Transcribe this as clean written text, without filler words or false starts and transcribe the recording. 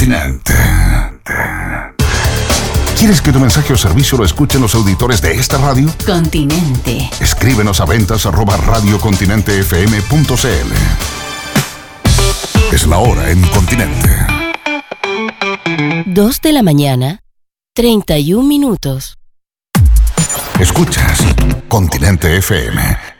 Continente. ¿Quieres que tu mensaje o servicio lo escuchen los auditores de esta radio? Continente. Escríbenos a ventas@radiocontinentefm.cl. Es la hora en Continente. 2:31 a.m. Escuchas Continente FM.